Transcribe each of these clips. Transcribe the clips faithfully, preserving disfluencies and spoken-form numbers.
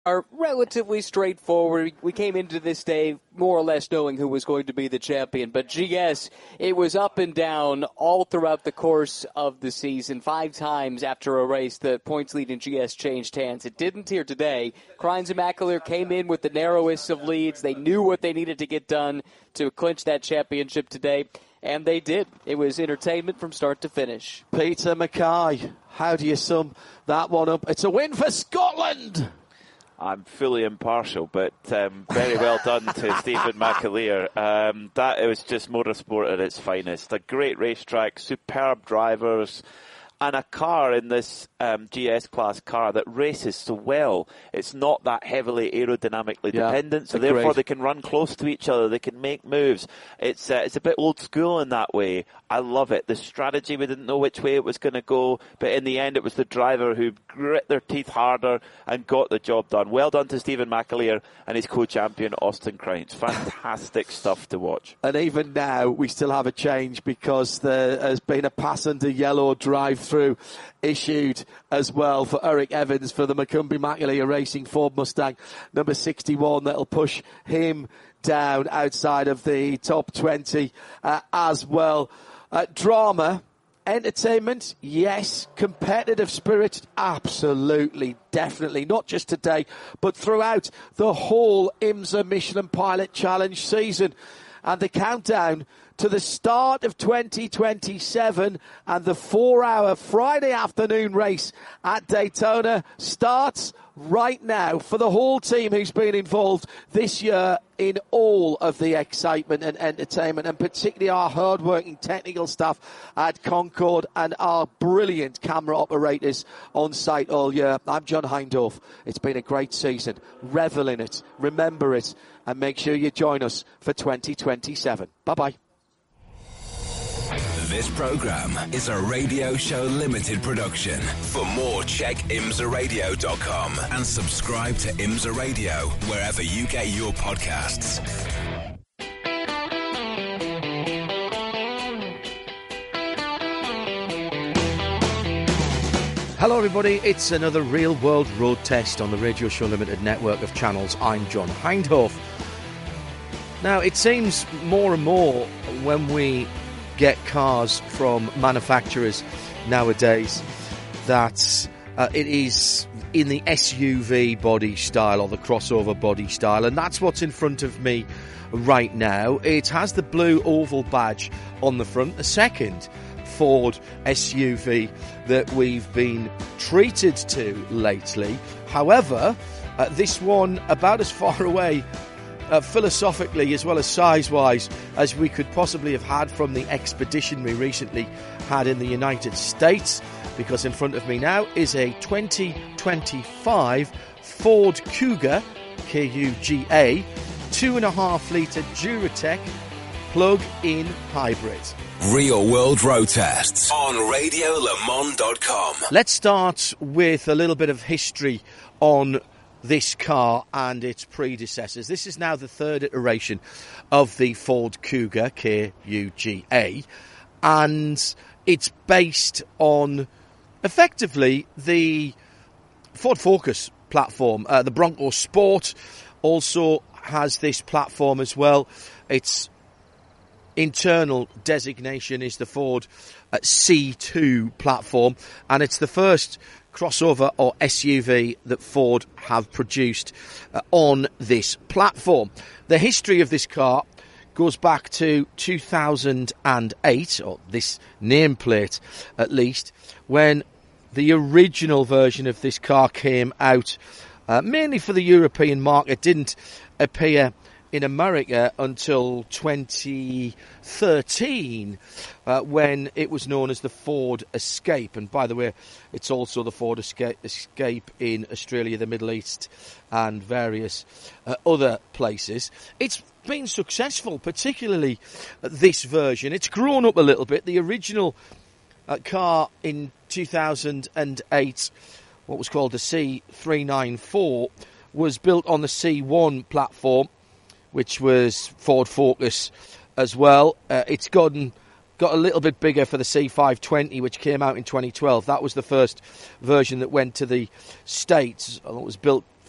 are relatively straightforward. We came into this day more or less knowing who was going to be the champion, but G S, it was up and down all throughout the course of the season. Five times after a race, the points lead in G S changed hands. It didn't here today. Crines and McAleer came in with the narrowest of leads. They knew what they needed to get done to clinch that championship today, and they did. It was entertainment from start to finish. Peter Mackay, how do you sum that one up? It's a win for Scotland! I'm fully impartial, but um, very well done to Stephen McAleer. Um, that it was just motorsport at its finest. A great racetrack, superb drivers, and a car in this um, G S class car that races so well. It's not that heavily aerodynamically yeah, dependent, so therefore great. They can run close to each other. They can make moves. It's uh, it's a bit old school in that way. I love it. The strategy, we didn't know which way it was going to go, but in the end it was the driver who grit their teeth harder and got the job done. Well done to Stephen McAleer and his co-champion Austin Crines. Fantastic stuff to watch. And even now we still have a change because there has been a passenger yellow drive-through issued as well for Eric Evans for the Macumbi McAleer Racing Ford Mustang number sixty-one. That'll push him down outside of the top twenty uh, as well. Uh, drama, entertainment, yes. Competitive spirit, absolutely, definitely. Not just today, but throughout the whole IMSA Michelin Pilot Challenge season. And the countdown to the start of twenty twenty-seven and the four-hour Friday afternoon race at Daytona starts right now for the whole team who's been involved this year in all of the excitement and entertainment, and particularly our hard-working technical staff at Concord and our brilliant camera operators on site all year. I'm John Hindhaugh. It's been a great season. Revel in it, remember it, and make sure you join us for twenty twenty-seven. Bye-bye. This program is a Radio Show Limited production. For more, check imsa radio dot com and subscribe to IMSA Radio wherever you get your podcasts. Hello everybody, it's another Real World Road Test on the Radio Show Limited network of channels. I'm John Hindhaugh. Now, it seems more and more when we get cars from manufacturers nowadays that uh, it is in the S U V body style or the crossover body style, and that's what's in front of me right now. It has the blue oval badge on the front, the second Ford S U V that we've been treated to lately. However, uh, this one about as far away Uh, philosophically as well as size-wise as we could possibly have had from the Expedition we recently had in the United States, because in front of me now is a twenty twenty-five Ford Kuga, K U G A, two and a half litre Duratec plug-in hybrid. Real World Road Tests on radio le mans dot com. Let's start with a little bit of history on this car and its predecessors. This is now the third iteration of the Ford Kuga, K U G A, and it's based on effectively the Ford Focus platform. Uh, the Bronco Sport also has this platform as well. Its internal designation is the Ford uh, C two platform, and it's the first crossover or S U V that Ford have produced uh, on this platform. The history of this car goes back to two thousand eight, or this nameplate at least, when the original version of this car came out, uh, mainly for the European market. Didn't appear in America until twenty thirteen, uh, when it was known as the Ford Escape. And by the way, it's also the Ford Escape, Escape in Australia, the Middle East, and various uh, other places. It's been successful, particularly uh, this version. It's grown up a little bit. The original uh, car in two thousand eight, what was called the C three ninety-four, was built on the C one platform, which was Ford Focus as well. Uh, it's gotten got a little bit bigger for the C five twenty, which came out in twenty twelve. That was the first version that went to the States. It was built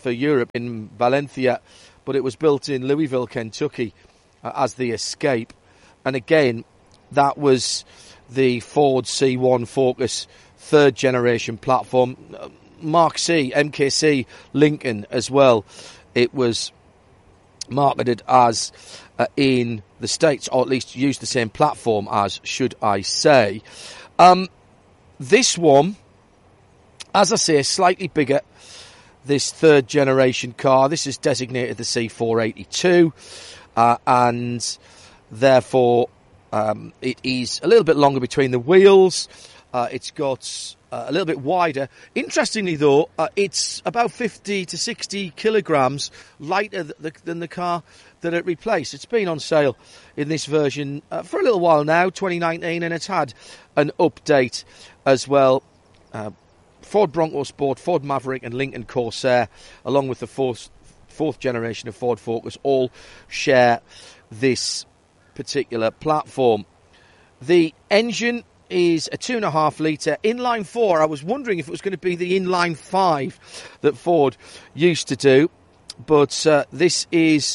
for Europe in Valencia, but it was built in Louisville, Kentucky uh, as the Escape. And again, that was the Ford C one Focus third generation platform. Mark C, M K C Lincoln as well. It was marketed as uh, in the States, or at least used the same platform as, should I say. Um, this one, as I say, slightly bigger. This third generation car, this is designated the C four eighty-two, uh, and therefore um, it is a little bit longer between the wheels. Uh, it's got uh, a little bit wider. Interestingly, though, uh, it's about fifty to sixty kilograms lighter th- the, than the car that it replaced. It's been on sale in this version uh, for a little while now, twenty nineteen, and it's had an update as well. Uh, Ford Bronco Sport, Ford Maverick and Lincoln Corsair, along with the fourth, fourth generation of Ford Focus, all share this particular platform. The engine is a two and a half litre inline four. I was wondering if it was going to be the inline five that Ford used to do, but uh, this is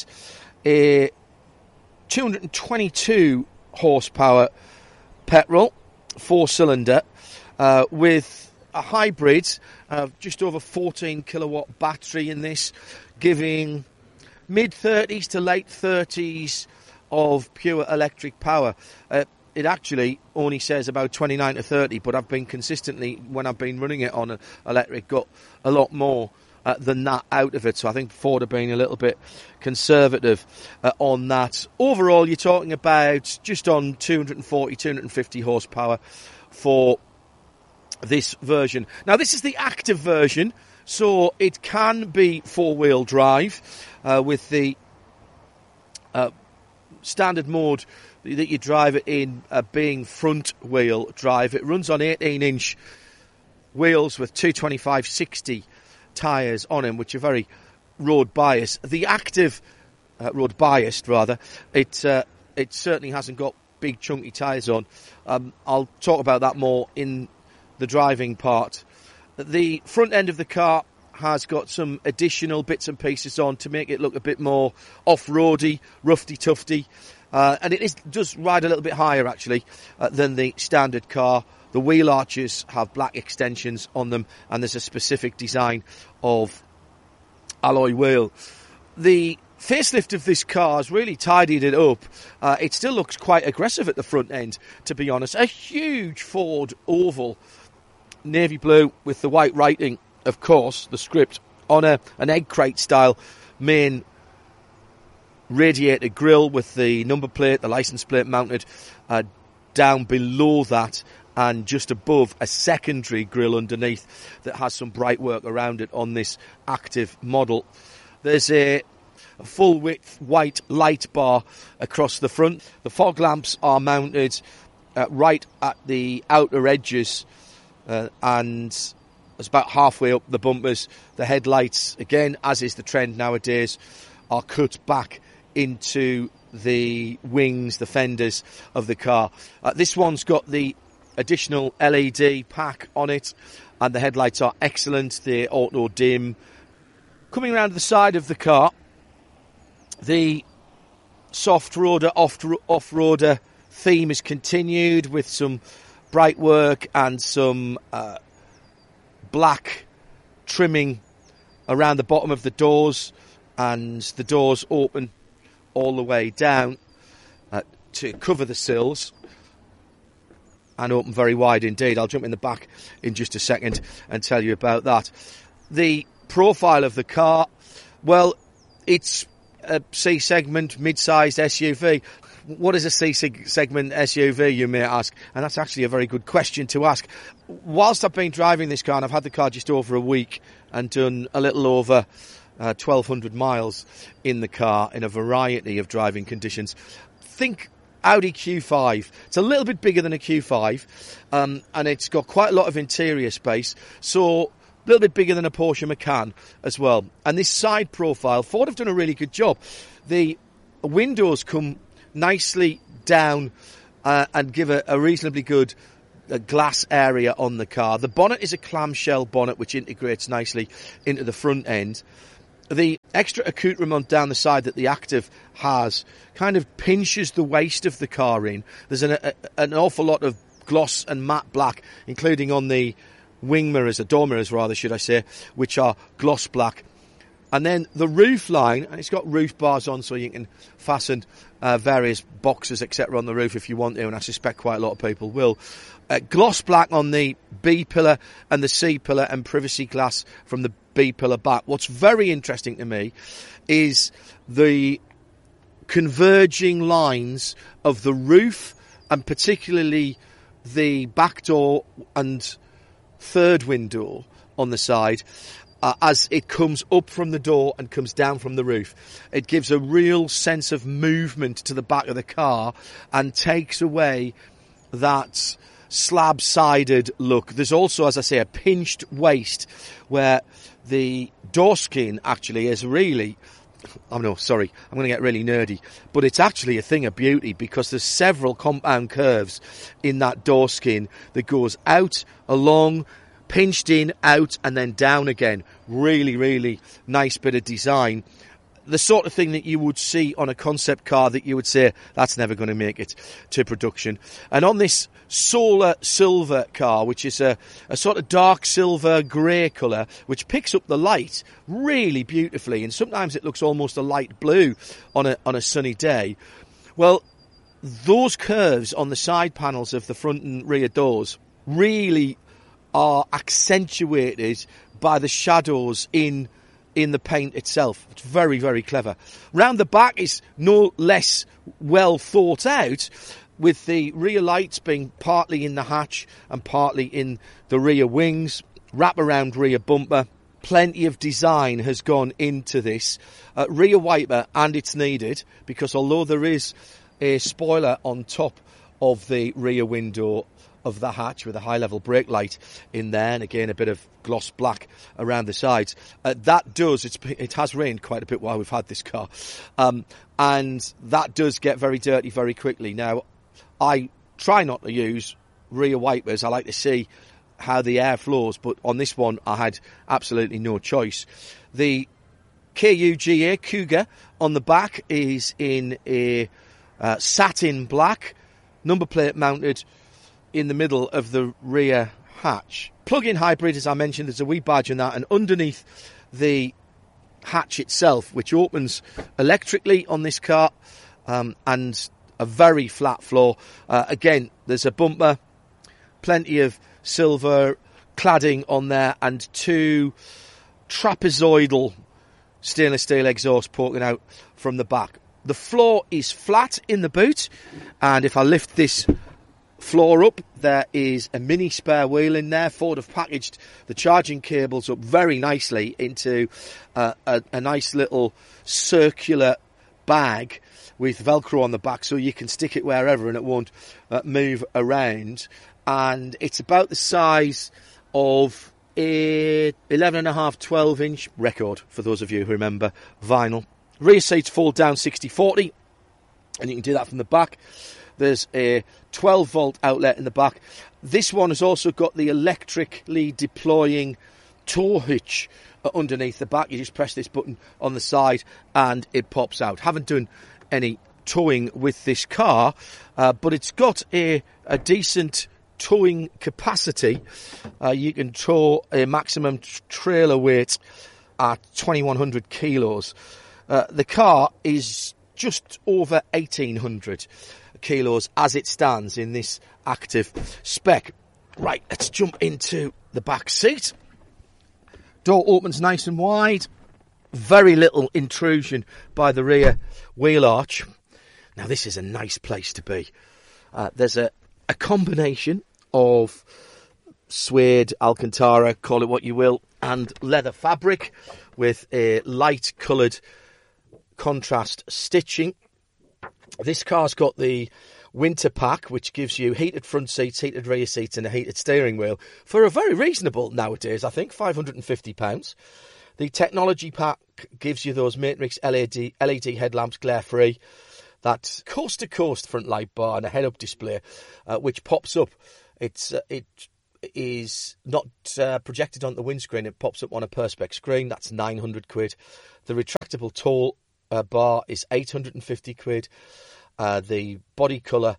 a two hundred twenty-two horsepower petrol, four cylinder, uh, with a hybrid, uh, just over fourteen kilowatt battery in this, giving mid thirties to late thirties of pure electric power. Uh, it actually only says about twenty-nine to thirty, but I've been consistently, when I've been running it on electric, got a lot more uh, than that out of it. So I think Ford have been a little bit conservative uh, on that. Overall, you're talking about just on two hundred forty, two hundred fifty horsepower for this version. Now, this is the active version, so it can be four-wheel drive uh, with the uh, standard mode that you drive it in uh, being front-wheel drive. It runs on eighteen inch wheels with two twenty-five sixty tyres on them, which are very road biased. The active, uh, road biased rather, it uh, it certainly hasn't got big chunky tyres on. Um, I'll talk about that more in the driving part. The front end of the car has got some additional bits and pieces on to make it look a bit more off-roady, roughy-tufty, uh, and it is, does ride a little bit higher actually uh, than the standard car. The wheel arches have black extensions on them, and there's a specific design of alloy wheel. The facelift of this car has really tidied it up. Uh, it still looks quite aggressive at the front end, to be honest. A huge Ford oval, navy blue with the white writing, of course, the script, on a an egg crate style main radiator grille with the number plate, the license plate mounted uh, down below that, and just above a secondary grille underneath that has some bright work around it on this active model. There's a a full width white light bar across the front. The fog lamps are mounted uh, right at the outer edges, uh, and it's about halfway up the bumpers. The headlights, again, as is the trend nowadays, are cut back into the wings, the fenders of the car. Uh, this one's got the additional L E D pack on it, and the headlights are excellent. They're auto dim. Coming around to the side of the car, the soft roader, off-roader theme is continued with some bright work and some uh, black trimming around the bottom of the doors, and the doors open all the way down uh, to cover the sills and open very wide indeed. I'll jump in the back in just a second and tell you about that. The profile of the car, well, it's a C-segment, mid-sized S U V. What is a C-segment S U V, you may ask? And that's actually a very good question to ask. Whilst I've been driving this car, and I've had the car just over a week and done a little over uh, twelve hundred miles in the car in a variety of driving conditions, think Audi Q five. It's a little bit bigger than a Q five, um, and it's got quite a lot of interior space, so a little bit bigger than a Porsche Macan as well. And this side profile, Ford have done a really good job. The windows come nicely down uh, and give a, a reasonably good uh, glass area on the car. The bonnet is a clamshell bonnet which integrates nicely into the front end. The extra accoutrement down the side that the Active has kind of pinches the waist of the car in. There's an, a, an awful lot of gloss and matte black, including on the wing mirrors, or door mirrors rather, should I say, which are gloss black. And then the roof line, and it's got roof bars on so you can fasten uh, various boxes, et cetera on the roof if you want to, and I suspect quite a lot of people will. Uh, gloss black on the B pillar and the C pillar, and privacy glass from the B pillar back. What's very interesting to me is the converging lines of the roof, and particularly the back door and third window on the side, uh, as it comes up from the door and comes down from the roof. It gives a real sense of movement to the back of the car and takes away that slab-sided look. There's also, as I say, a pinched waist where the door skin actually is really... Oh no, sorry, I'm going to get really nerdy, but it's actually a thing of beauty because there's several compound curves in that door skin that goes out, along, pinched in, out, and then down again. Really, really nice bit of design. The sort of thing that you would see on a concept car that you would say, that's never going to make it to production. And on this solar silver car, which is a, a sort of dark silver grey colour, which picks up the light really beautifully, and sometimes it looks almost a light blue on a, on a sunny day. Well, those curves on the side panels of the front and rear doors really are accentuated by the shadows in in the paint itself. It's very, very clever. Round the back is no less well thought out, with the rear lights being partly in the hatch and partly in the rear wings, wrap-around rear bumper. Plenty of design has gone into this. Uh, rear wiper, and it's needed, because although there is a spoiler on top of the rear window of the hatch with a high-level brake light in there, and again a bit of gloss black around the sides, uh, that does, it's, it has rained quite a bit while we've had this car, um, and that does get very dirty very quickly. Now, I try not to use rear wipers. I like to see how the air flows, but on this one I had absolutely no choice. The K U G A Cougar on the back is in a uh, satin black, number plate mounted in the middle of the rear hatch. Plug-in hybrid, as I mentioned, there's a wee badge on that, and underneath the hatch itself, which opens electrically on this car, um, and a very flat floor. Uh, again, there's a bumper, plenty of silver cladding on there, and two trapezoidal stainless steel exhausts poking out from the back. The floor is flat in the boot, and if I lift this floor up, there is a mini spare wheel in there. Ford have packaged the charging cables up very nicely into uh, a, a nice little circular bag with Velcro on the back, so you can stick it wherever and it won't uh, move around. And it's about the size of a eleven and a half, twelve inch record, for those of you who remember vinyl. Rear seats fold down sixty forty, and you can do that from the back. There's a twelve volt outlet in the back. This one has also got the electrically deploying tow hitch underneath the back. You just press this button on the side and it pops out. Haven't done any towing with this car, uh, but it's got a, a decent towing capacity. Uh, you can tow a maximum t- trailer weight at twenty-one hundred kilos. Uh, the car is just over eighteen hundred kilos as it stands in this active spec. Right, let's jump into the back seat. Door opens nice and wide. Very little intrusion by the rear wheel arch. Now, this is a nice place to be. Uh, there's a, a combination of suede, Alcantara, call it what you will, and leather fabric with a light coloured contrast stitching. This car's got the winter pack, which gives you heated front seats, heated rear seats and a heated steering wheel for a very reasonable, nowadays, I think, five hundred fifty pounds. The technology pack gives you those Matrix L E D, L E D headlamps, glare-free, that coast-to-coast front light bar and a head-up display, uh, which pops up. It's uh, it is not uh, projected on the windscreen. It pops up on a Perspex screen. That's nine hundred quid. The retractable tall uh, bar is eight hundred fifty quid. Uh, the body colour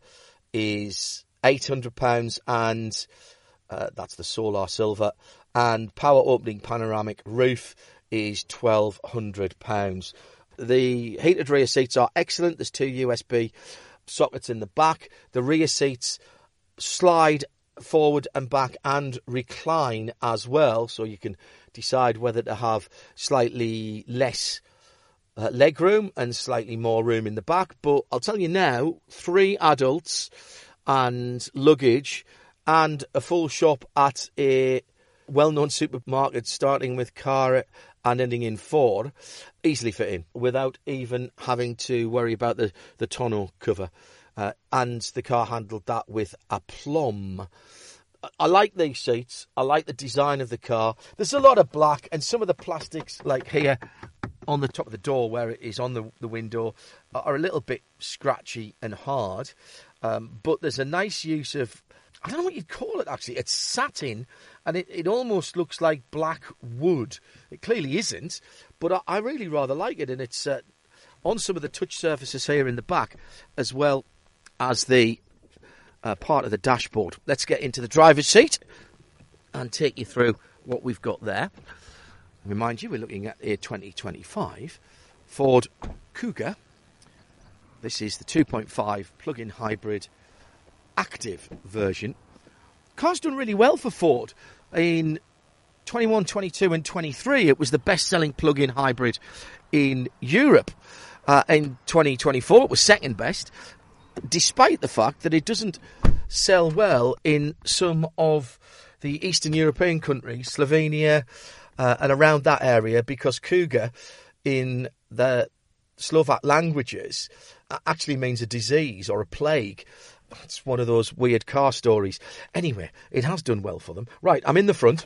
is eight hundred pounds, and uh, that's the Solar Silver. And power opening panoramic roof is twelve hundred pounds. The heated rear seats are excellent. There's two U S B sockets in the back. The rear seats slide forward and back and recline as well, so you can decide whether to have slightly less uh, leg room and slightly more room in the back. But I'll tell you now, three adults and luggage and a full shop at a well-known supermarket starting with Cara and ending in Ford easily fit in without even having to worry about the, the tonneau cover. Uh, and the car handled that with aplomb. I like these seats. I like the design of the car. There's a lot of black, and some of the plastics, like here on the top of the door where it is on the, the window, are a little bit scratchy and hard. Um, but there's a nice use of, I don't know what you'd call it actually. It's satin, and it, it almost looks like black wood. It clearly isn't, but I, I really rather like it. And it's uh, on some of the touch surfaces here in the back, as well as the uh, part of the dashboard. Let's get into the driver's seat and take you through what we've got there. Remind you, we're looking at a twenty twenty-five Ford Kuga. This is the two point five plug-in hybrid active version. Car's done really well for Ford. In twenty-one, twenty-two and twenty-three, it was the best-selling plug-in hybrid in Europe. Uh, in twenty twenty-four, it was second best, despite the fact that it doesn't sell well in some of the Eastern European countries, Slovenia uh, and around that area, because Kuga in the Slovak languages actually means a disease or a plague. It's one of those weird car stories. Anyway, it has done well for them. Right, I'm in the front.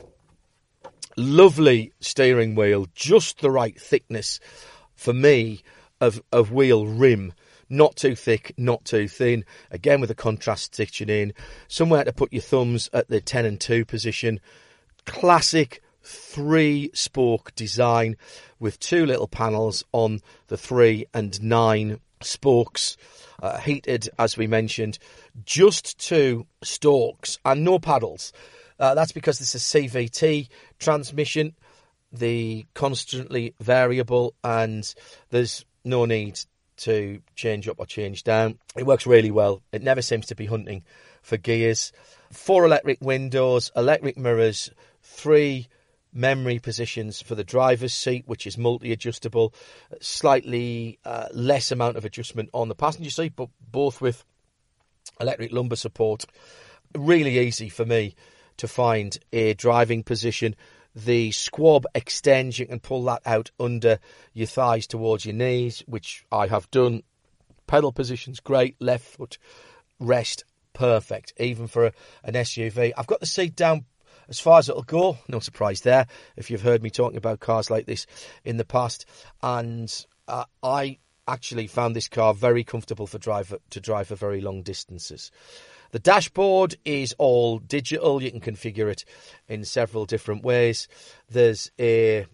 Lovely steering wheel, just the right thickness for me of, of wheel rim. Not too thick, not too thin. Again, with a contrast stitching in. Somewhere to put your thumbs at the ten and two position. Classic three-spoke design with two little panels on the three and nine spokes. Uh, heated, as we mentioned. Just two stalks and no paddles. Uh, that's because this is a C V T transmission. The constantly variable, and there's no need to change up or change down. It works really well. It never seems to be hunting for gears. Four electric windows, electric mirrors, three memory positions for the driver's seat, which is multi-adjustable. Slightly uh, less amount of adjustment on the passenger seat, but both with electric lumbar support. Really easy for me to find a driving position. The squab extends. You can pull that out under your thighs towards your knees, which I have done. Pedal position's great. Left foot rest, perfect, even for a, an S U V. I've got the seat down as far as it'll go. No surprise there, if you've heard me talking about cars like this in the past. And uh, I actually found this car very comfortable for drive to drive for very long distances. The dashboard is all digital. You can configure it in several different ways. There's a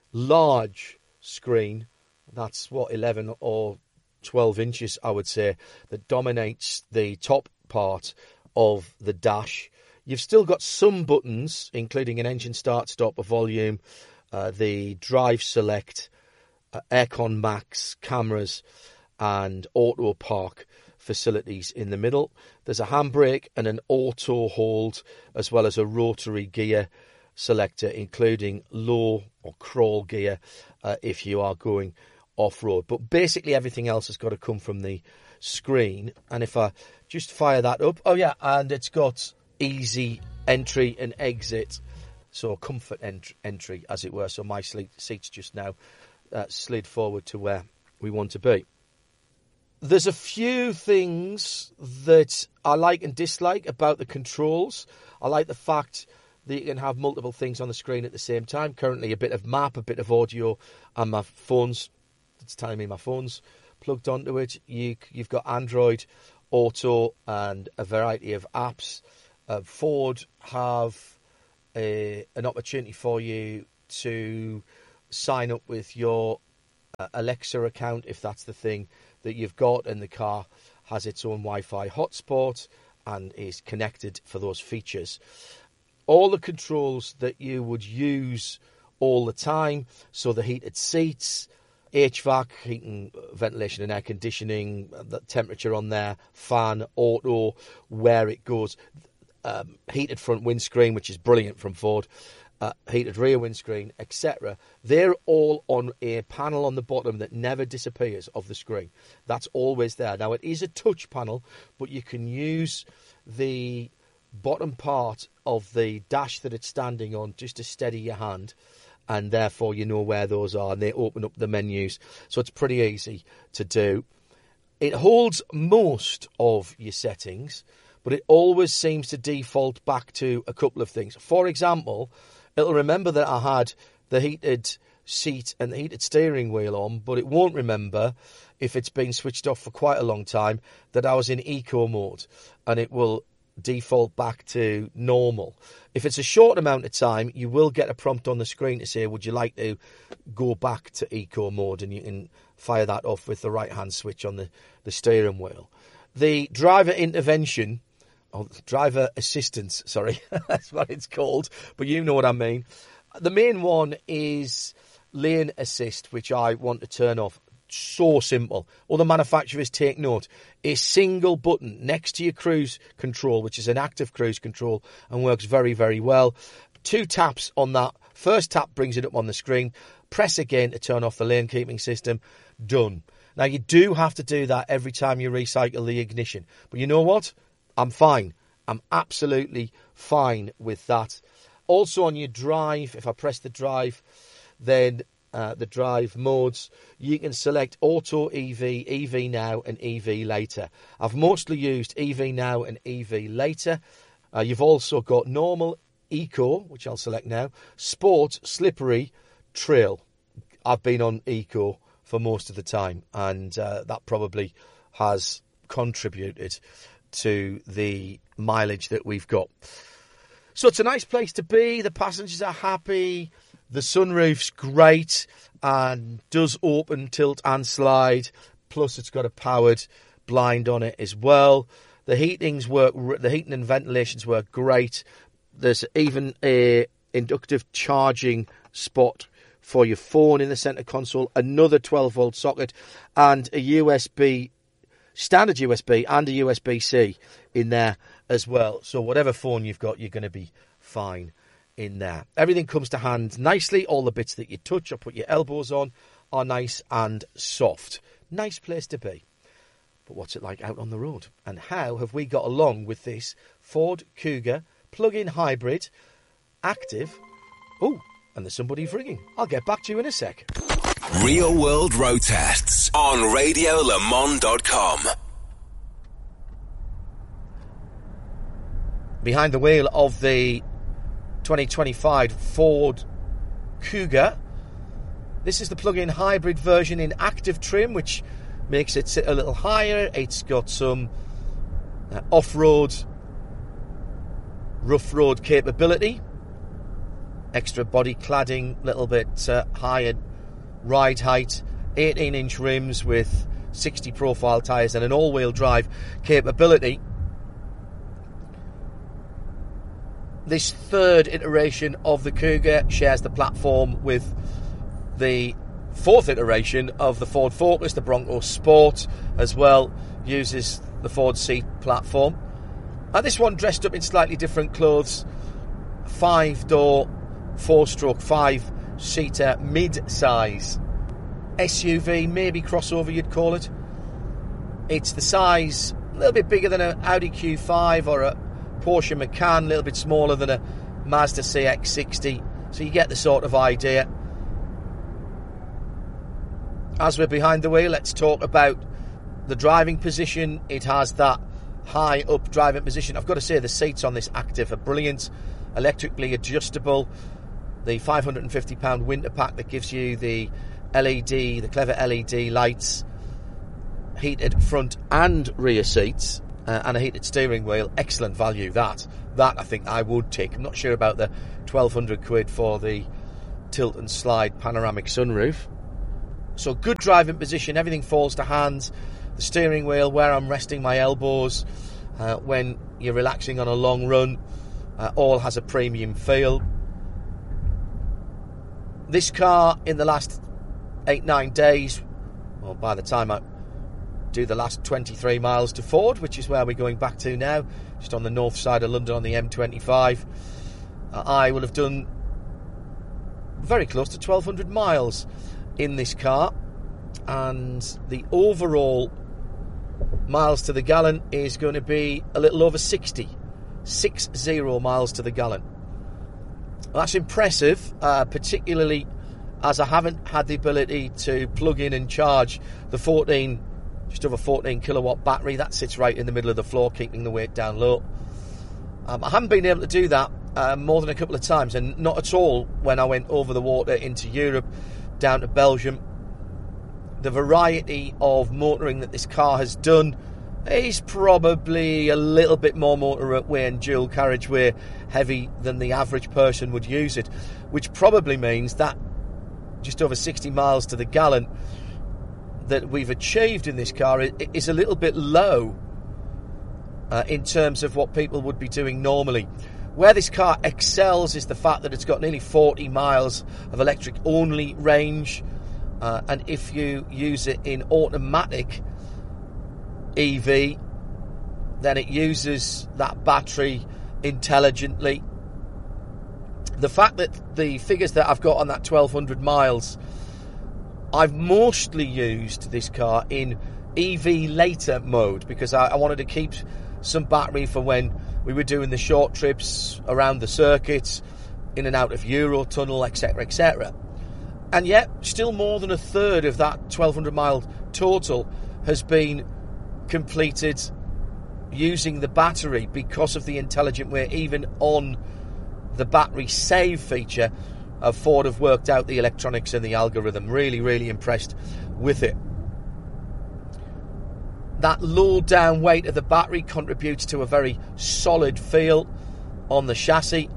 large screen, that's what, eleven or twelve inches, I would say, that dominates the top part of the dash. You've still got some buttons, including an engine start, stop, a volume, uh, the drive select, uh, Aircon Max, cameras, and auto park facilities in the middle. There's a handbrake and an auto hold, as well as a rotary gear selector, including low or crawl gear uh, if you are going off-road. But basically everything else has got to come from the screen. And if I just fire that up, oh yeah, and it's got easy entry and exit, so comfort ent- entry, as it were. So my seat's just now uh, slid forward to where we want to be. There's a few things that I like and dislike about the controls. I like the fact that you can have multiple things on the screen at the same time. Currently a bit of map, a bit of audio, and my phone's, it's telling me my phone's plugged onto it. You, you've got Android Auto and a variety of apps uh, Ford have a, an opportunity for you to sign up with your uh, Alexa account, if that's the thing that you've got, and the car has its own Wi-Fi hotspot and is connected for those features. All the controls that you would use all the time, so the heated seats, H V A C, heating, ventilation and air conditioning, the temperature on there, fan, auto, where it goes, um, heated front windscreen, which is brilliant from Ford, uh, heated rear windscreen, et cetera. They're all on a panel on the bottom that never disappears off the screen. That's always there. Now, it is a touch panel, but you can use the bottom part of the dash that it's standing on just to steady your hand, and therefore you know where those are, and they open up the menus. So it's pretty easy to do. It holds most of your settings, but it always seems to default back to a couple of things. For example, it'll remember that I had the heated seat and the heated steering wheel on, but it won't remember, if it's been switched off for quite a long time, that I was in eco mode, and it will default back to normal. If it's a short amount of time, you will get a prompt on the screen to say, would you like to go back to eco mode, and you can fire that off with the right hand switch on the, the steering wheel. The driver intervention, or driver assistance, sorry, that's what it's called, but you know what I mean. The main one is lane assist, which I want to turn off. So simple. All the manufacturers take note. A single button next to your cruise control, which is an active cruise control and works very, very well. Two taps on that. First tap brings it up on the screen. Press again to turn off the lane keeping system. Done. Now, you do have to do that every time you recycle the ignition. But you know what? I'm fine. I'm absolutely fine with that. Also on your drive, if I press the drive, then Uh, the drive modes, you can select Auto E V, E V Now and E V Later. I've mostly used E V Now and E V Later. Uh, you've also got Normal, Eco, which I'll select now, Sport, Slippery, Trail. I've been on Eco for most of the time, and uh, that probably has contributed to the mileage that we've got. So it's a nice place to be. The passengers are happy. The sunroof's great and does open, tilt and slide. Plus, it's got a powered blind on it as well. The heatings work. The heating and ventilations work great. There's even a inductive charging spot for your phone in the centre console. Another twelve volt socket and a U S B, standard U S B and a U S B C in there as well. So whatever phone you've got, you're going to be fine in there. Everything comes to hand nicely. All the bits that you touch or put your elbows on are nice and soft. Nice place to be. But what's it like out on the road? And how have we got along with this Ford Kuga plug-in hybrid active? Oh, and there's somebody ringing. I'll get back to you in a sec. Real World Road Tests on radio le mans dot com. Behind the wheel of the twenty twenty-five Ford Kuga. This is the plug-in hybrid version in active trim, which makes it sit a little higher. It's got some uh, off-road, rough road capability. Extra body cladding, little bit uh, higher ride height. eighteen inch rims with sixty profile tyres and an all-wheel drive capability. This third iteration of the Kuga shares the platform with the fourth iteration of the Ford Focus, the Bronco Sport, as well, uses the Ford seat platform. And this one dressed up in slightly different clothes. Five-door, four-stroke, five-seater, mid-size S U V, maybe crossover you'd call it. It's the size, a little bit bigger than an Audi Q five or a Porsche Macan, a little bit smaller than a Mazda C X sixty, so you get the sort of idea. As we're behind the wheel, let's talk about the driving position. It has that high up driving position. I've got to say the seats on this active are brilliant, electrically adjustable. The five hundred fifty pound winter pack that gives you the L E D, the clever L E D lights, heated front and rear seats. uh, and a heated steering wheel. Excellent value, that. That I think I would take. I'm not sure about the twelve hundred quid for the tilt and slide panoramic sunroof. So good driving position, everything falls to hands. The steering wheel, where I'm resting my elbows uh, when you're relaxing on a long run, uh, all has a premium feel. This car in the last eight, nine days, well, by the time I do the last twenty-three miles to Ford, which is where we're going back to now, just on the north side of London on the M twenty-five, uh, I will have done very close to twelve hundred miles in this car, and the overall miles to the gallon is going to be a little over sixty. Six zero miles to the gallon. That's impressive, uh, particularly as I haven't had the ability to plug in and charge the fourteen, just over fourteen kilowatt battery. That sits right in the middle of the floor, keeping the weight down low. Um, I haven't been able to do that uh, more than a couple of times, and not at all when I went over the water into Europe, down to Belgium. The variety of motoring that this car has done is probably a little bit more motorway and dual carriageway heavy than the average person would use it, which probably means that just over sixty miles to the gallon that we've achieved in this car is a little bit low uh, in terms of what people would be doing normally. Where this car excels is the fact that it's got nearly forty miles of electric only range, uh, and if you use it in automatic E V, then it uses that battery intelligently. The fact that the figures that I've got on that twelve hundred miles, I've mostly used this car in E V later mode because I, I wanted to keep some battery for when we were doing the short trips around the circuits, in and out of Eurotunnel, et cetera, et cetera. And yet, still more than a third of that twelve hundred mile total has been completed using the battery because of the intelligent way. Even on the battery save feature, uh, Ford have worked out the electronics and the algorithm. Really, really impressed with it. That low down weight of the battery contributes to a very solid feel on the chassis.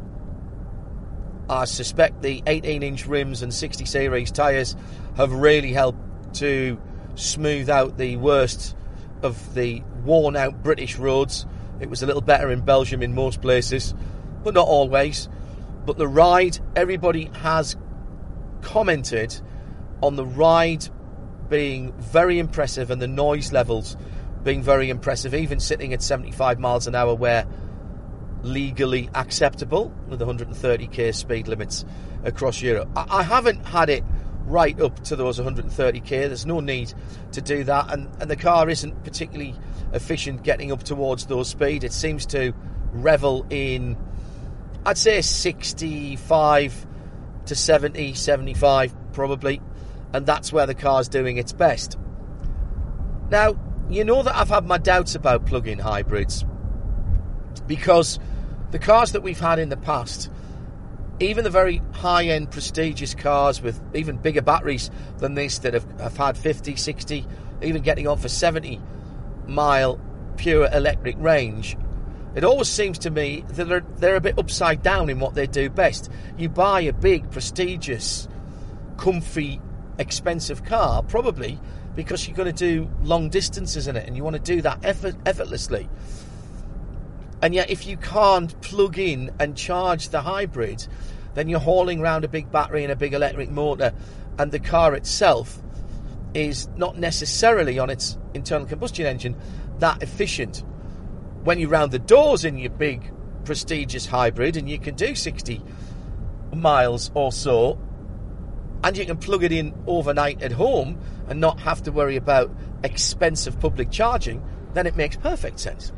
I suspect the eighteen inch rims and sixty series tyres have really helped to smooth out the worst of the worn out British roads. It was a little better in Belgium in most places, but not always. But the ride, everybody has commented on the ride being very impressive and the noise levels being very impressive, even sitting at seventy-five miles an hour where legally acceptable with one hundred thirty k speed limits across Europe. I, I haven't had it right up to those one hundred thirty k. There's no need to do that, and, and the car isn't particularly efficient getting up towards those speeds. It seems to revel in, I'd say, sixty-five to seventy, seventy-five probably, and that's where the car's doing its best. Now, you know that I've had my doubts about plug-in hybrids because the cars that we've had in the past, even the very high-end prestigious cars with even bigger batteries than this that have, have had fifty, sixty, even getting on for seventy mile pure electric range, it always seems to me that they're, they're a bit upside down in what they do best. You buy a big, prestigious, comfy, expensive car, probably because you're going to do long distances in it and you want to do that effort, effortlessly. And yet if you can't plug in and charge the hybrid, then you're hauling around a big battery and a big electric motor, and the car itself is not necessarily on its internal combustion engine that efficient. When you round the doors in your big prestigious hybrid and you can do sixty miles or so, and you can plug it in overnight at home and not have to worry about expensive public charging, then it makes perfect sense.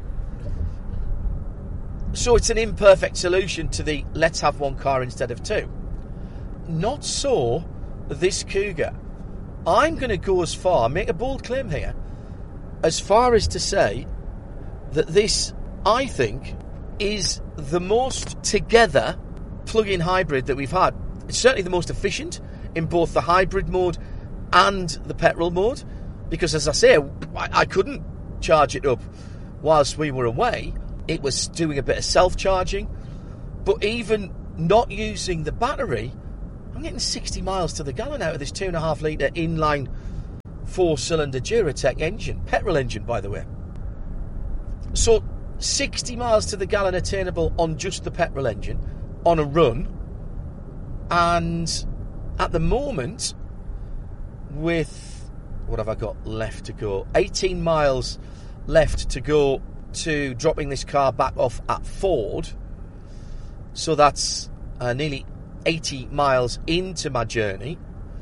So it's an imperfect solution to the let's have one car instead of two. Not so this Cougar. I'm going to go as far, make a bold claim here, as far as to say that this, I think, is the most together plug-in hybrid that we've had. It's certainly the most efficient in both the hybrid mode and the petrol mode, because as I say, I, I couldn't charge it up whilst we were away. It was doing a bit of self-charging, but even not using the battery, I'm getting sixty miles to the gallon out of this two and a half litre inline four-cylinder Duratec engine, petrol engine, by the way. So sixty miles to the gallon attainable on just the petrol engine on a run, and at the moment, with what have I got left to go? eighteen miles left to go to dropping this car back off at Ford. So that's uh, nearly eighty miles into my journey.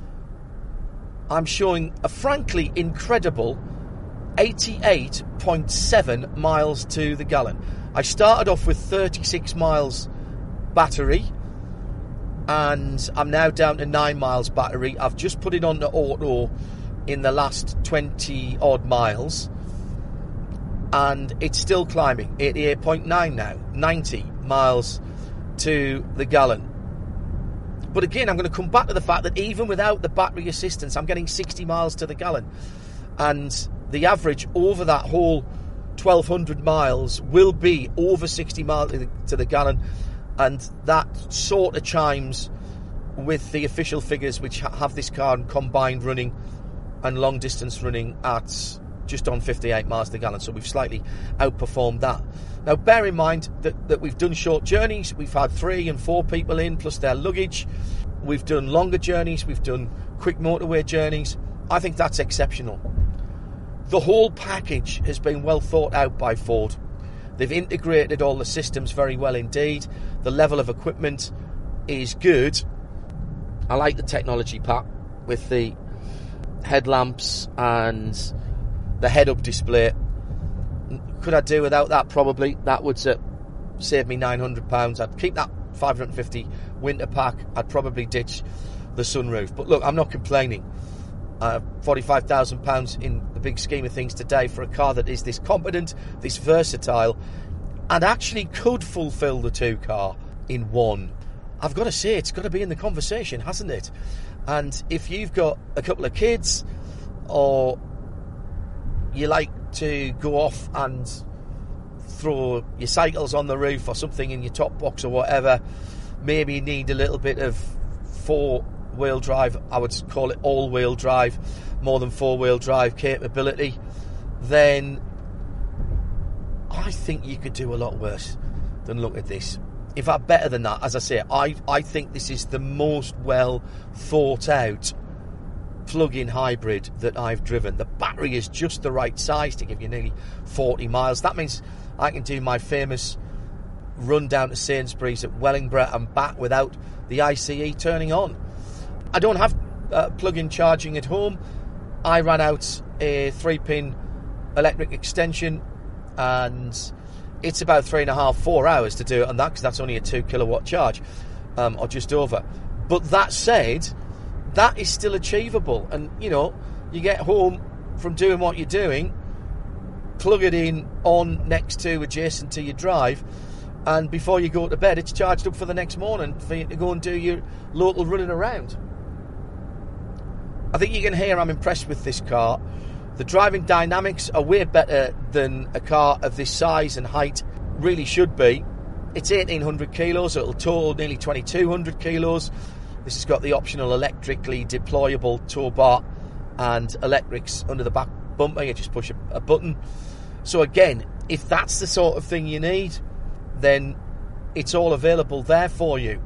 I'm showing a frankly incredible eighty-eight point seven miles to the gallon. I started off with thirty-six miles battery, and I'm now down to nine miles battery. I've just put it on the auto in the last twenty odd miles, and it's still climbing. eighty-eight point nine now, ninety miles to the gallon. But again, I'm going to come back to the fact that even without the battery assistance, I'm getting sixty miles to the gallon. And the average over that whole twelve hundred miles will be over sixty miles to the gallon. And that sort of chimes with the official figures, which have this car combined running and long distance running at just on fifty-eight miles to the gallon. So we've slightly outperformed that. Now, bear in mind that, that we've done short journeys. We've had three and four people in, plus their luggage. We've done longer journeys. We've done quick motorway journeys. I think that's exceptional. The whole package has been well thought out by Ford. They've integrated all the systems very well indeed. The level of equipment is good. I like the technology pack with the headlamps and the head-up display. Could I do without that? Probably. That would uh, save me nine hundred pounds. I'd keep that five hundred fifty winter pack. I'd probably ditch the sunroof. But look, I'm not complaining. Uh, forty-five thousand pounds in the big scheme of things today for a car that is this competent, this versatile, and actually could fulfil the two car in one. I've got to say, it's got to be in the conversation, hasn't it? And if you've got a couple of kids, or you like to go off and throw your cycles on the roof or something in your top box or whatever, maybe you need a little bit of four-wheel drive, I would call it all-wheel drive, more than four-wheel drive capability, then I think you could do a lot worse than look at this. In fact, better than that. As I say, I, I think this is the most well thought out plug-in hybrid that I've driven. The battery is just the right size to give you nearly forty miles. That means I can do my famous run down to Sainsbury's at Wellingborough and back without the I C E turning on. I don't have uh, plug-in charging at home. I ran out a three-pin electric extension, and it's about three and a half, four hours to do it on that, because that's only a two kilowatt charge, um, or just over. But that said, that is still achievable. And, you know, you get home from doing what you're doing, plug it in on next to, adjacent to your drive, and before you go to bed, it's charged up for the next morning for you to go and do your local running around. I think you can hear I'm impressed with this car. The driving dynamics are way better than a car of this size and height really should be. It's eighteen hundred kilos, so it'll total nearly twenty-two hundred kilos. This has got the optional electrically deployable tow bar and electrics under the back bumper. You just push a, a button. So again, if that's the sort of thing you need, then it's all available there for you.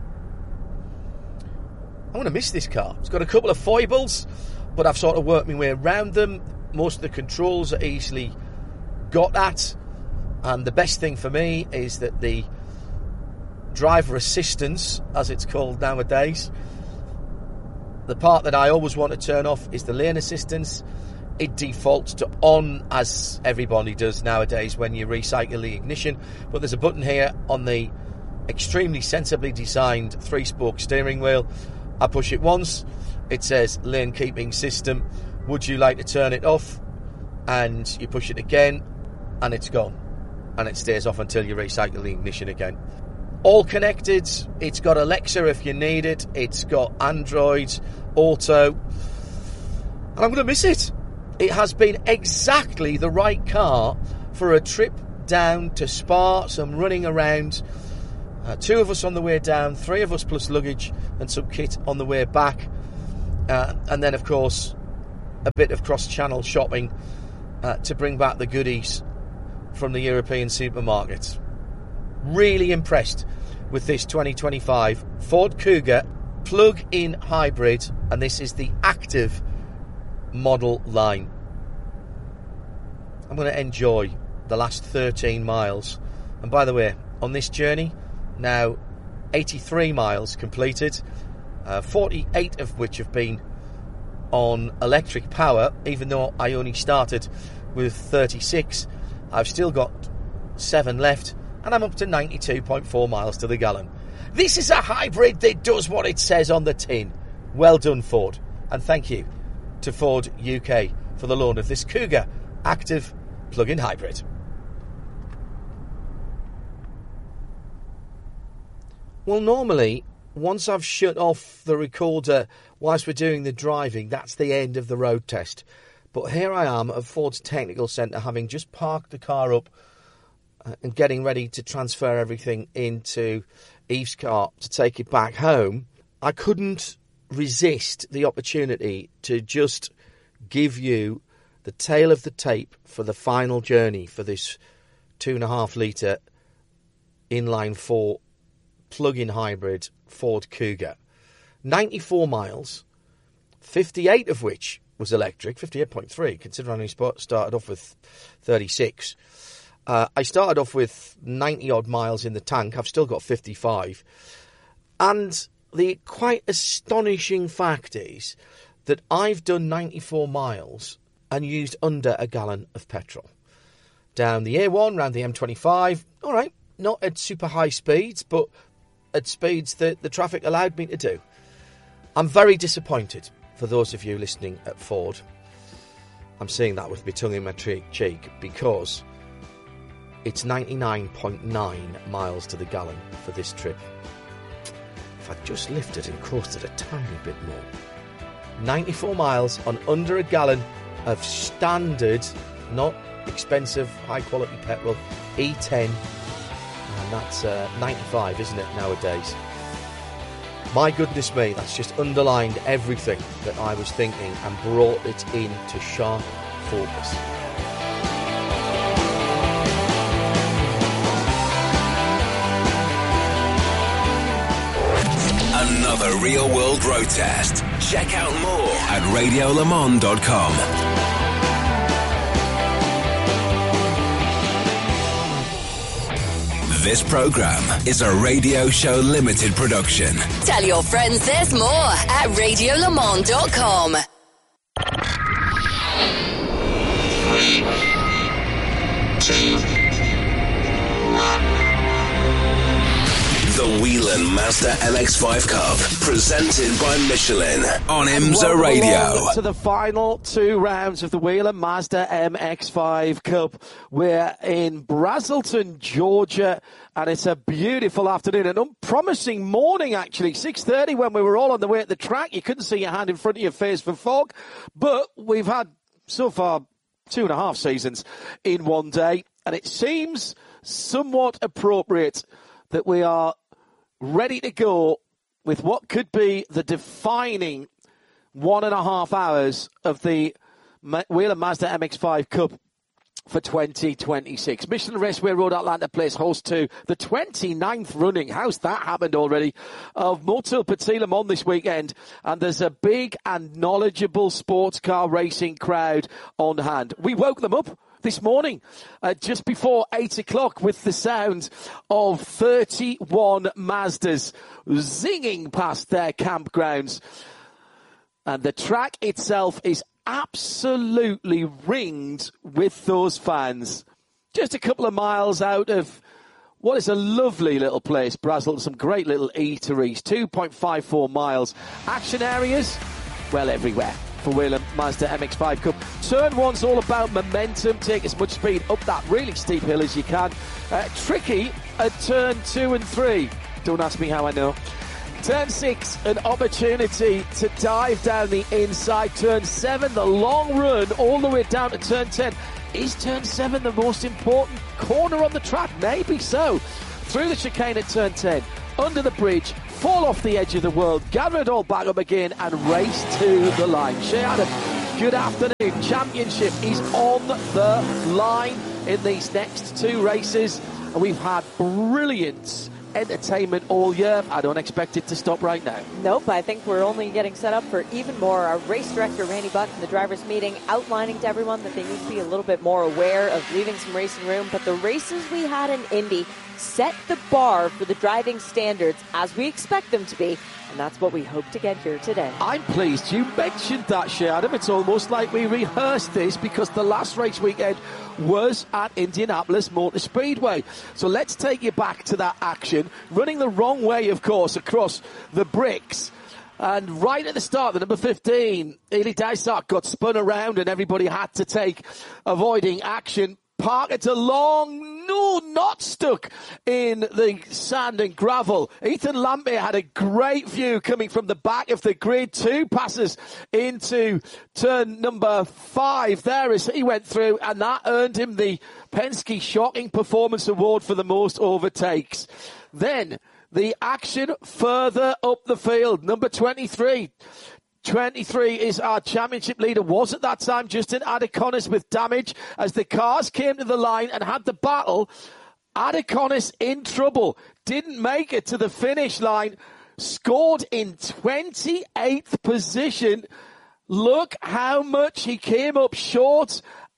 I'm going to miss this car. It's got a couple of foibles, but I've sort of worked my way around them. Most of the controls are easily got at. And the best thing for me is that the driver assistance, as it's called nowadays, the part that I always want to turn off is the lane assistance. It defaults to on, as everybody does nowadays when you recycle the ignition. But there's a button here on the extremely sensibly designed three-spoke steering wheel. I push it once, it says lane keeping system. Would you like to turn it off? And you push it again, and it's gone. And it stays off until you recycle the ignition again. All connected. It's got Alexa if you need it. It's got Android Auto. And I'm going to miss it. It has been exactly the right car for a trip down to Spa, some running around. Uh, two of us on the way down, three of us plus luggage and some kit on the way back. Uh, and then, of course, a bit of cross-channel shopping uh, to bring back the goodies from the European supermarkets. Really impressed with this twenty twenty-five Ford Kuga plug-in hybrid, and this is the active model line. I'm going to enjoy the last thirteen miles. And by the way, on this journey, now eighty-three miles completed, uh, forty-eight of which have been on electric power. Even though I only started with thirty-six, I've still got seven left, and I'm up to ninety-two point four miles to the gallon. This is a hybrid that does what it says on the tin. Well done, Ford. And thank you to Ford U K for the loan of this Kuga active plug-in hybrid. Well, normally, once I've shut off the recorder whilst we're doing the driving, that's the end of the road test. But here I am at Ford's Technical Centre, having just parked the car up uh, and getting ready to transfer everything into Eve's car to take it back home. I couldn't resist the opportunity to just give you the tail of the tape for the final journey for this two and a half litre inline four plug-in hybrid Ford Kuga. ninety-four miles, fifty-eight of which was electric, fifty-eight point three, considering I only started off with thirty-six. Uh, I started off with ninety odd miles in the tank. I've still got fifty-five. And the quite astonishing fact is that I've done ninety-four miles and used under a gallon of petrol. Down the A one, round the M twenty-five, all right, not at super high speeds, but at speeds that the traffic allowed me to do. I'm very disappointed, for those of you listening at Ford. I'm saying that with my tongue in my cheek, because it's ninety-nine point nine miles to the gallon for this trip. If I'd just lifted and coasted a tiny bit more. ninety-four miles on under a gallon of standard, not expensive, high-quality petrol, E ten. And that's uh, ninety-five, isn't it, nowadays? My goodness me, that's just underlined everything that I was thinking and brought it into sharp focus. Another real-world road test. Check out more at radio le mans dot com. This program is a Radio Show Limited production. Tell your friends there's more at radio le mans dot com. Three, two, one. The Whelen Mazda M X five Cup, presented by Michelin on IMSA Radio. To the final two rounds of the Whelen Mazda M X five Cup. We're in Braselton, Georgia, and it's a beautiful afternoon, an unpromising morning actually. six thirty when we were all on the way at the track. You couldn't see your hand in front of your face for fog, but we've had so far two and a half seasons in one day, and it seems somewhat appropriate that we are ready to go with what could be the defining one and a half hours of the Whelen Mazda M X five Cup for twenty twenty-six. Michelin Raceway Road Atlanta plays host to the twenty-ninth running, how's that happened already, of Motul Petit Le Mans this weekend. And there's a big and knowledgeable sports car racing crowd on hand. We woke them up this morning, uh, just before eight o'clock, with the sound of thirty-one Mazdas zinging past their campgrounds. And the track itself is absolutely ringed with those fans. Just a couple of miles out of what is a lovely little place, Braselton. Some great little eateries. two point five four miles. Action areas, well, everywhere for Whelen Mazda M X five Cup. Turn one's all about momentum. Take as much speed up that really steep hill as you can. Uh, tricky at turn two and three. Don't ask me how I know. Turn six, an opportunity to dive down the inside. Turn seven, the long run all the way down to turn ten. Is turn seven the most important corner on the track? Maybe so. Through the chicane at turn ten, under the bridge, fall off the edge of the world, gather it all back up again and race to the line. Shea Adam, good afternoon. Championship is on the line in these next two races. And we've had brilliant entertainment all year. I don't expect it to stop right now. Nope, I think we're only getting set up for even more. Our race director, Randy Buck, in the drivers' meeting, outlining to everyone that they need to be a little bit more aware of leaving some racing room. But the races we had in Indy set the bar for the driving standards as we expect them to be. And that's what we hope to get here today. I'm pleased you mentioned that, Shea Adam. It's almost like we rehearsed this because the last race weekend was at Indianapolis Motor Speedway. So let's take you back to that action. Running the wrong way, of course, across the bricks. And right at the start, the number fifteen, Ely Dysart, got spun around and everybody had to take avoiding action. Park it along, no, not stuck in the sand and gravel. Ethan Lampier had a great view coming from the back of the grid. Two passes into turn number five there as he went through, and that earned him the Penske Shocking Performance Award for the most overtakes. Then the action further up the field, number twenty-three. twenty-three is our championship leader, was at that time Justin Adeconis with damage as the cars came to the line and had the battle. Adeconis in trouble, didn't make it to the finish line, scored in twenty-eighth position. Look how much he came up short,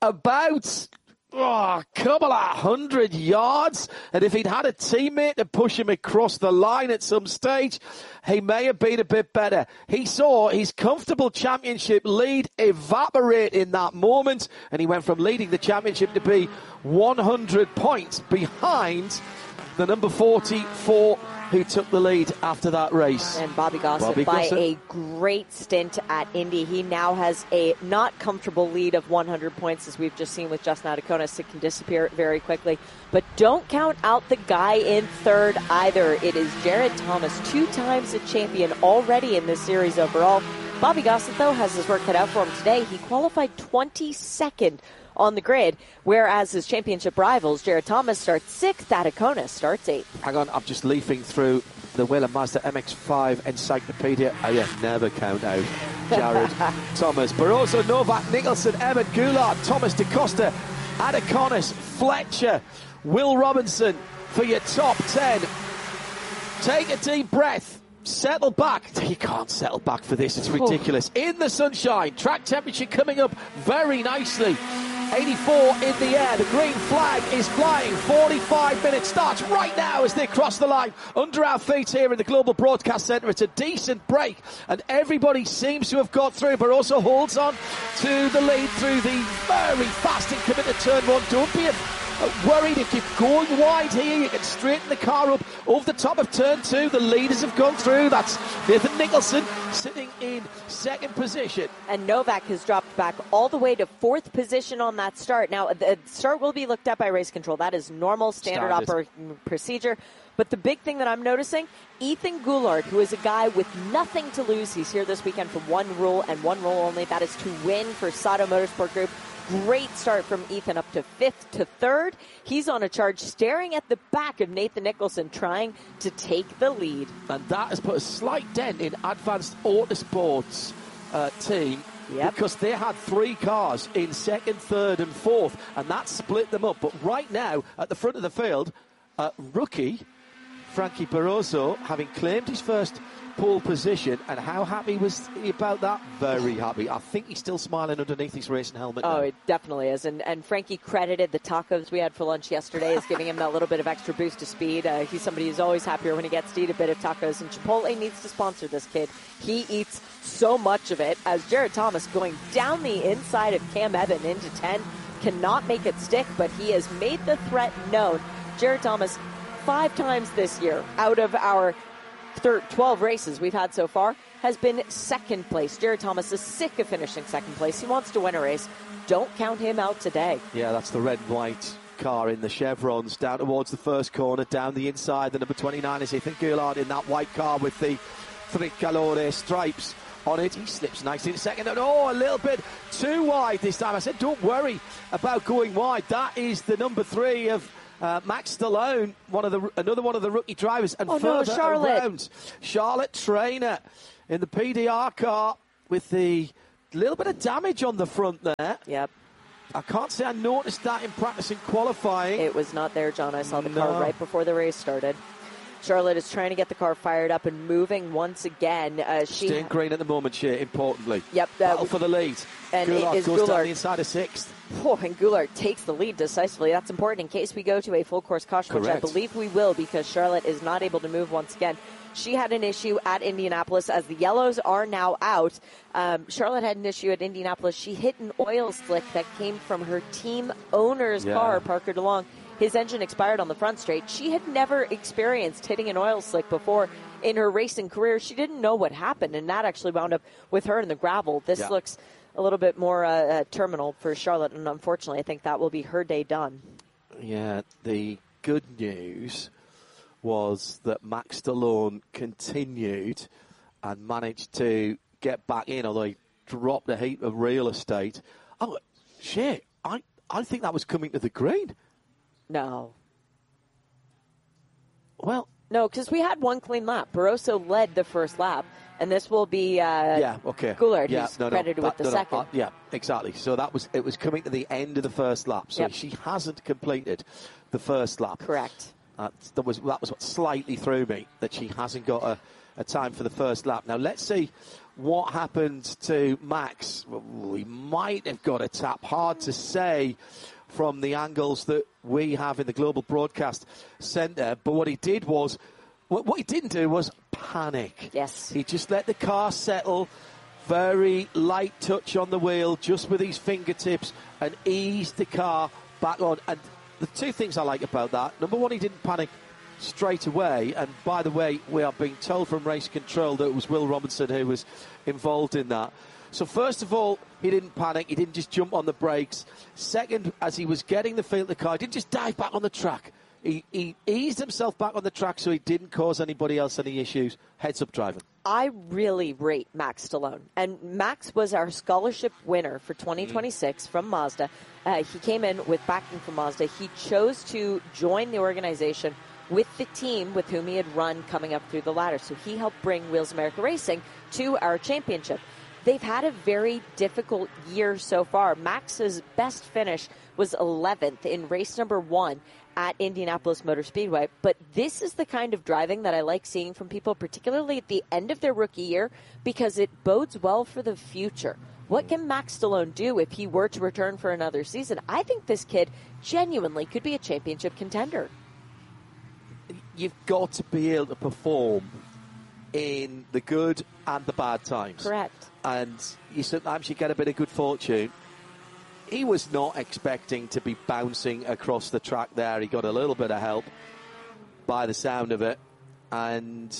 about oh, a couple of hundred yards. And if he'd had a teammate to push him across the line at some stage, he may have been a bit better. He saw his comfortable championship lead evaporate in that moment, and he went from leading the championship to be one hundred points behind the number forty-four who took the lead after that race. And Bobby Gossett, Bobby by Gossett. a great stint at Indy. He now has a not comfortable lead of one hundred points, as we've just seen with Justin Adeconis. It can disappear very quickly. But don't count out the guy in third either. It is Jared Thomas, two times a champion already in this series overall. Bobby Gossett, though, has his work cut out for him today. He qualified twenty-second on the grid, whereas his championship rivals, Jared Thomas starts sixth, Adeconis starts eighth. Hang on, I'm just leafing through the Whelen Mazda M X five encyclopedia. I yeah, never count out Jared Thomas. Barroso, Novak, Nicholson, Emmett, Goulart, Thomas DaCosta, Adeconis, Fletcher, Will Robinson for your top ten. Take a deep breath. Settle back. You can't settle back for this. It's ridiculous. In the sunshine. Track temperature coming up very nicely. eighty-four in the air. The green flag is flying. forty-five minutes starts right now as they cross the line. Under our feet here in the Global Broadcast Centre. It's a decent break, and everybody seems to have got through, but also holds on to the lead through the very fast and committed turn one. Don't be worried if you're going wide here. You can straighten the car up over the top of turn two. The leaders have gone through. That's Nathan Nicholson sitting in second position. And Novak has dropped back all the way to fourth position on that start. Now, the start will be looked at by race control. That is normal, standard Standard. operating procedure. But the big thing that I'm noticing, Ethan Goulart, who is a guy with nothing to lose. He's here this weekend for one rule and one rule only. That is to win for Sato Motorsport Group. Great start from Ethan up to fifth to third. He's on a charge staring at the back of Nathan Nicholson trying to take the lead. And that has put a slight dent in Advanced Autosports uh, team. Yep. Because they had three cars in second, third and fourth, and that split them up. But right now, at the front of the field, uh, rookie Frankie Barroso, having claimed his first pole position, and how happy was he about that? Very happy. I think he's still smiling underneath his racing helmet now. Oh, it definitely is. And, and Frankie credited the tacos we had for lunch yesterday as giving him that little bit of extra boost of speed. Uh, he's somebody who's always happier when he gets to eat a bit of tacos, and Chipotle needs to sponsor this kid. He eats so much of it, as Jared Thomas going down the inside of Cam Evan into ten, cannot make it stick, but he has made the threat known. Jared Thomas, five times this year out of our twelve races we've had so far, has been second place. Jared Thomas is sick of finishing second place. He wants to win a race. Don't count him out today. Yeah, that's the red and white car in the chevrons down towards the first corner, down the inside. The number twenty-nine is Ethan Goulart in that white car with the Tricolore stripes on it. He slips nicely in second. And oh, a little bit too wide this time. I said, don't worry about going wide. That is the number three of uh, Max Stallone, one of the another one of the rookie drivers. And oh, no, further Charlotte. around, Charlotte Trainer in the P D R car with the little bit of damage on the front there. Yep. I can't say I noticed that in practice and qualifying. It was not there, John. I saw the No. car right before the race started. Charlotte is trying to get the car fired up and moving once again. Uh, she Staying green at the moment, Shea, importantly. Yep. Uh, Battle for the lead. and Goulart it is goes down Goulart. the inside of sixth. Oh, and Goulart takes the lead decisively. That's important in case we go to a full course caution, which I Correct. believe we will, because Charlotte is not able to move once again. She had an issue at Indianapolis as the yellows are now out. Um, Charlotte had an issue at Indianapolis. She hit an oil slick that came from her team owner's Yeah. car, Parker DeLong. His engine expired on the front straight. She had never experienced hitting an oil slick before in her racing career. She didn't know what happened, and that actually wound up with her in the gravel. This Yeah. looks a little bit more uh, uh, terminal for Charlotte, and unfortunately, I think that will be her day done. Yeah, the good news was that Max Stallone continued and managed to get back in, although he dropped a heap of real estate. Oh, shit, I, I think that was coming to the green. No. Well, No, because we had one clean lap. Barroso led the first lap, and this will be uh, yeah, okay. Goulart, yeah, who's no, no, credited that- with the no, no, second. uh, yeah, exactly. So that was it was coming to the end of the first lap. So Yep. she hasn't completed the first lap. Correct. Uh, that was that was what slightly threw me, that she hasn't got a, a time for the first lap. Now let's see what happened to Max. Well, we might have got a tap. Hard to say from the angles that we have in the Global Broadcast Centre. But what he did was, what, what he didn't do was panic. Yes. He just let the car settle. Very light touch on the wheel, just with his fingertips, and eased the car back on. And the two things I like about that, number one, he didn't panic straight away. And by the way, we are being told from race control that it was Will Robinson who was involved in that. So first of all, he didn't panic. He didn't just jump on the brakes. Second, as he was getting the feel of the car, he didn't just dive back on the track. He, he eased himself back on the track so he didn't cause anybody else any issues. Heads up driving. I really rate Max Stallone. And Max was our scholarship winner for twenty twenty-six from Mazda. Uh, he came in with backing from Mazda. He chose to join the organization with the team with whom he had run coming up through the ladder. So he helped bring Wheels America Racing to our championship. They've had a very difficult year so far. Max's best finish was eleventh in race number one at Indianapolis Motor Speedway. But this is the kind of driving that I like seeing from people, particularly at the end of their rookie year, because it bodes well for the future. What can Max Stallone do if he were to return for another season? I think this kid genuinely could be a championship contender. You've got to be able to perform in the good and the bad times. Correct. And you sometimes you get a bit of good fortune. He was not expecting to be bouncing across the track there. He got a little bit of help by the sound of it. And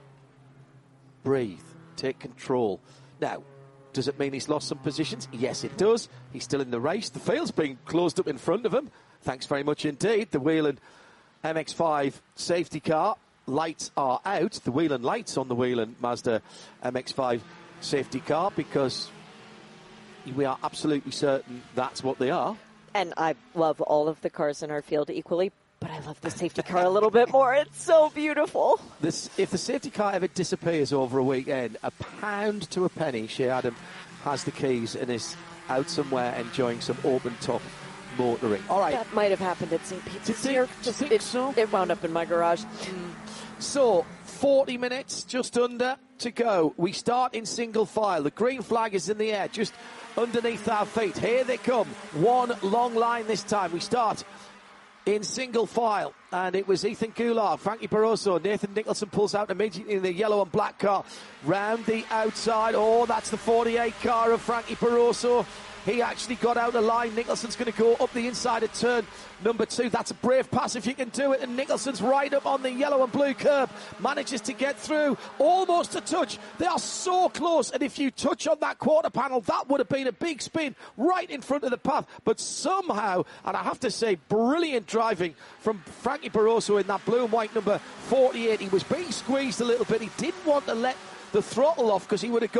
breathe. Take control. Now, does it mean he's lost some positions? Yes, it does. He's still in the race. The field's being closed up in front of him. Thanks very much indeed. The Whelen M X five safety car. Lights are out. The Whelen lights on the Whelen Mazda M X five safety car, because we are absolutely certain that's what they are. And I love all of the cars in our field equally, but I love the safety car a little bit more. It's so beautiful. This, if the safety car ever disappears over a weekend, a pound to a penny, Shea Adam has the keys and is out somewhere enjoying some open-top motoring. All right. That might have happened at Saint Pete's Do you think- here. do you Just, think it, so? it wound up in my garage. So, forty minutes just under to go. We start in single file. The green flag is in the air just underneath our feet. Here they come. One long line this time. We start in single file, and it was Ethan Goulart, Frankie Barroso, Nathan Nicholson pulls out immediately in the yellow and black car. Round the outside. Oh, that's the forty-eight car of Frankie Barroso. He actually got out of line. Nicholson's going to go up the inside of turn number two. That's a brave pass if you can do it. And Nicholson's right up on the yellow and blue curb. Manages to get through. Almost a touch. They are so close. And if you touch on that quarter panel, that would have been a big spin right in front of the path. But somehow, and I have to say, brilliant driving from Frankie Barroso in that blue and white number forty-eight. He was being squeezed a little bit. He didn't want to let the throttle off because he would have got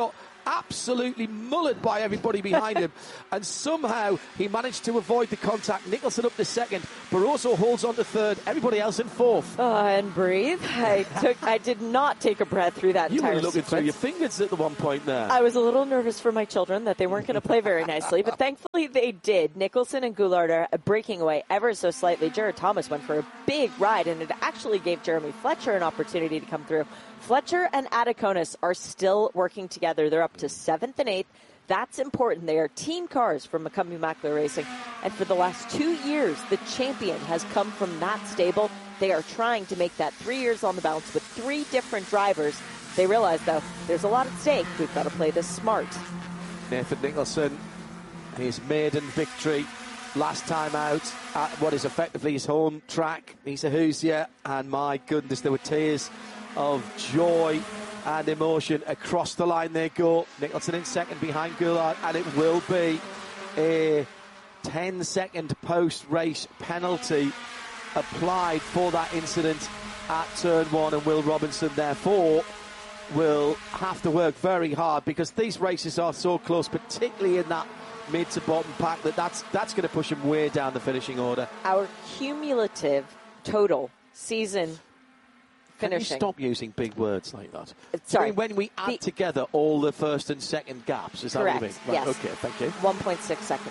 absolutely mullered by everybody behind him, and somehow he managed to avoid the contact. Nicholson up to second, Barroso holds on to third, everybody else in fourth. Oh, and breathe. I took. I did not take a breath through that You entire were looking sequence. through your fingers at the one point there. I was a little nervous for my children that they weren't going to play very nicely, but thankfully they did. Nicholson and Goulart are breaking away ever so slightly. Jared Thomas went for a big ride, and it actually gave Jeremy Fletcher an opportunity to come through. Fletcher and Adakonis are still working together. They're up to seventh and eighth. That's important. They are team cars from Macomb Makler Racing. And for the last two years, the champion has come from that stable. They are trying to make that three years on the bounce with three different drivers. They realize, though, there's a lot at stake. We've got to play this smart. Nathan Nicholson, his maiden victory last time out at what is effectively his home track, Nisa Huzia, and my goodness, there were tears of joy and emotion across the line. They go. Nicholson in second behind Goulart, and it will be a ten second post-race penalty applied for that incident at turn one, and Will Robinson therefore will have to work very hard, because these races are so close, particularly in that mid to bottom pack, that that's, that's going to push him way down the finishing order. Our cumulative total season Can finishing. you stop using big words like that? Sorry. I mean, when we add The- together all the first and second gaps, is that Correct, what you mean? Right, yes. okay, thank you. one point six seconds.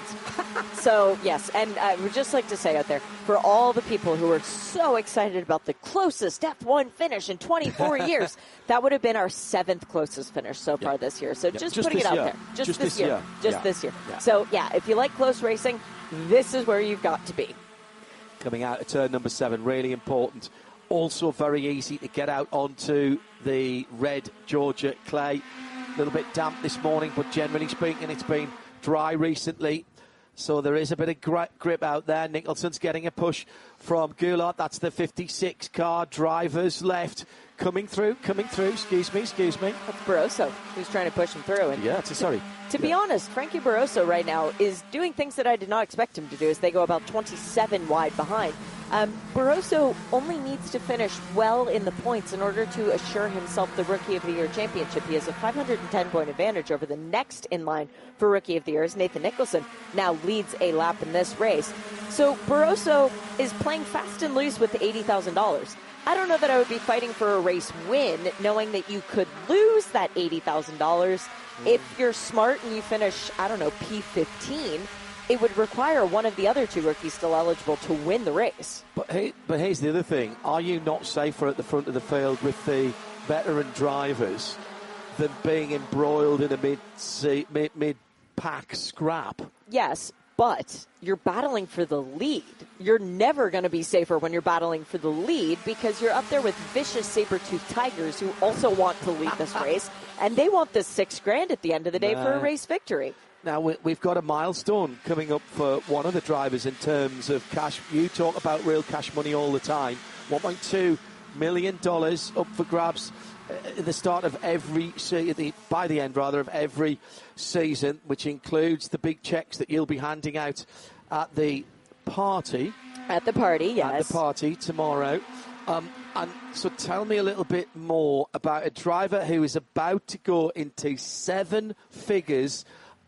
So, yes, and I would just like to say out there, for all the people who are so excited about the closest F one finish in twenty-four years, that would have been our seventh closest finish so far Yeah. this year. So Yeah. just, Just putting it this out year. there. Just, Just this, this year. year. Just Yeah. this year. Yeah. So, yeah, if you like close racing, this is where you've got to be. Coming out of turn number seven, really important. Also very easy to get out onto the red Georgia clay. A little bit damp this morning, but generally speaking, it's been dry recently. So there is a bit of gri- grip out there. Nicholson's getting a push from Goulart. That's the fifty-six car. Drivers left. Coming through, coming through. Excuse me, excuse me. That's Barroso who's trying to push him through. And Yeah, it's a, sorry. To be Yeah. honest, Frankie Barroso right now is doing things that I did not expect him to do as they go about twenty-seven wide behind. Um, Barroso only needs to finish well in the points in order to assure himself the Rookie of the Year championship. He has a five hundred ten point advantage over the next in line for Rookie of the Year, as Nathan Nicholson now leads a lap in this race. So Barroso is playing fast and loose with eighty thousand dollars. I don't know that I would be fighting for a race win, knowing that you could lose that eighty thousand dollars. If you're smart and you finish, I don't know, P fifteen, it would require one of the other two rookies still eligible to win the race. But, hey, but here's the other thing. Are you not safer at the front of the field with the veteran drivers than being embroiled in a mid, mid, mid-pack scrap? Yes, but you're battling for the lead. You're never going to be safer when you're battling for the lead, because you're up there with vicious saber-toothed tigers who also want to lead this race, and they want the six grand at the end of the day for a Nah. race victory. Now, we- we've got a milestone coming up for one of the drivers in terms of cash. You talk about real cash money all the time. one point two million dollars up for grabs at the start of every se- the by the end rather of every season, which includes the big checks that you'll be handing out at the party. At the party, yes. At the party tomorrow. Um, and so tell me a little bit more about a driver who is about to go into seven figures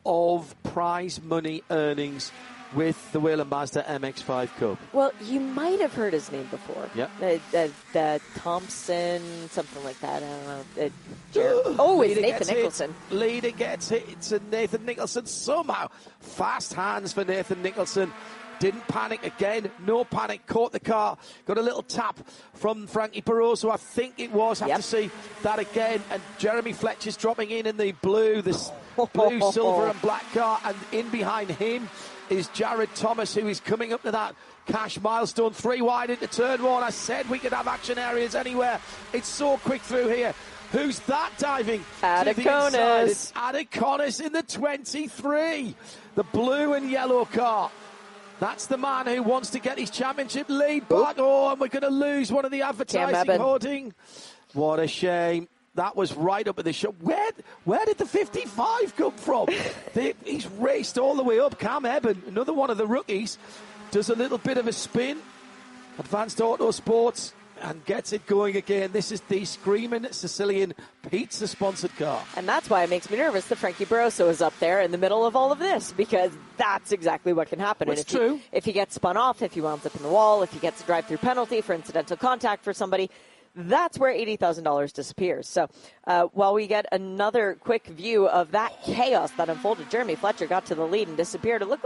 of prize money earnings with the Whelen Mazda M X five Cup. Well, you might have heard his name before. Yep. The, the, the Thompson, something like that. I don't know. Uh, Jared- oh, it's Leader Nathan gets hit. Nicholson. Leader gets hit. It's a Nathan Nicholson somehow. Fast hands for Nathan Nicholson. Didn't panic again. No panic. Caught the car. Got a little tap from Frankie Barroso. I think it was. Have Yep. to see that again. And Jeremy Fletcher's dropping in in the blue, this blue, silver and black car. And in behind him is Jared Thomas, who is coming up to that cash milestone. Three wide into turn one. I said we could have action areas anywhere. It's so quick through here. Who's that diving? to the inside? Adakonis. It's Adakonis in the twenty-three. The blue and yellow car. That's the man who wants to get his championship lead back. Oh, and we're going to lose one of the advertising Ebbin. hoarding. What a shame. That was right up at the shop. Where, where did the fifty-five come from? they, he's raced all the way up. Cam Ebbin, another one of the rookies, does a little bit of a spin. Advanced Auto Sports and gets it going again. This is the Screaming Sicilian Pizza-sponsored car. And that's why it makes me nervous that Frankie Barroso is up there in the middle of all of this, because that's exactly what can happen. It's and if true. He, if he gets spun off, if he wounds up in the wall, if he gets a drive-through penalty for incidental contact for somebody, that's where eighty thousand dollars disappears. So uh, while we get another quick view of that chaos that unfolded, Jeremy Fletcher got to the lead and disappeared. It looked like